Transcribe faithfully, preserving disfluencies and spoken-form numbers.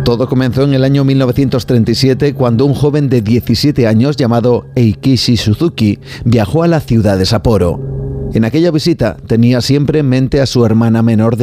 Todo comenzó en el año mil novecientos treinta y siete, cuando un joven de diecisiete años llamado Eikishi Suzuki viajó a la ciudad de Sapporo. En aquella visita tenía siempre en mente a su hermana menor de